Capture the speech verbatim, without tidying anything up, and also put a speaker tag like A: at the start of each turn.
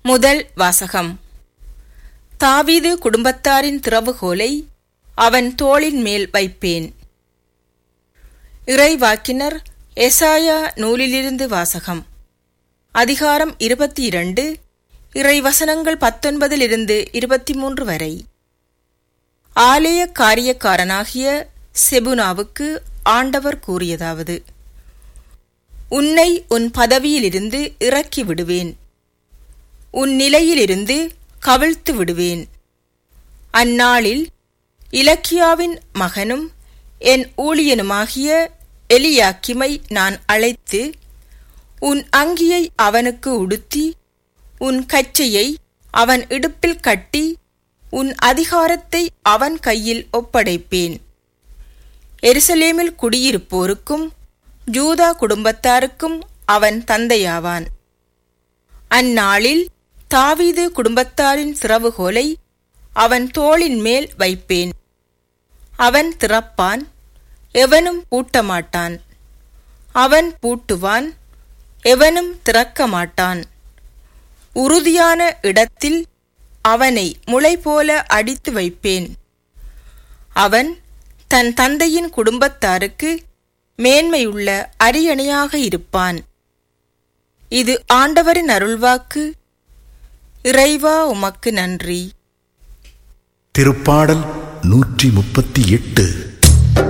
A: முதல் வாசகம். தாவீது குடும்பத்தாரின் திறவுகோலை அவன் தோளின் மேல் வைப்பேன். இறைவாக்கினர் எசாயா நூலிலிருந்து வாசகம். அதிகாரம் இருபத்தி இரண்டு, இறைவசனங்கள் பத்தொன்பதிலிருந்து இருபத்தி மூன்று வரை. ஆலய காரியக்காரனாகிய செபுனாவுக்கு ஆண்டவர் கூறியதாவது: உன்னை உன் பதவியிலிருந்து இறக்கி விடுவேன், உன் நிலையிலிருந்து கவிழ்த்து விடுவேன். அந்நாளில் இலக்கியாவின் மகனும் என் ஊழியனுமாகிய எலியாக்கிமை நான் அழைத்து, உன் அங்கியை அவனுக்கு உடுத்தி, உன் கச்சையை அவன் இடுப்பில் கட்டி, உன் அதிகாரத்தை அவன் கையில் ஒப்படைப்பேன். எருசலேமில் குடியிருப்போருக்கும் யூதா குடும்பத்தாருக்கும் அவன் தந்தையாவான். அந்நாளில் தாவீது குடும்பத்தாரின் திறவுகோலை அவன் தோளின் மேல் வைப்பேன். அவன் திறப்பான், எவனும் பூட்டமாட்டான். அவன் பூட்டுவான், எவனும் திறக்க மாட்டான். உறுதியான இடத்தில் அவனை முளை போல அடித்து வைப்பேன். அவன் தன் தந்தையின் குடும்பத்தாருக்கு மேன்மையுள்ள அரியணையாக இருப்பான். இது ஆண்டவரின் அருள்வாக்கு. இறைவா, உமக்கு நன்றி.
B: திருப்பாடல் நூற்றி முப்பத்தி எட்டு.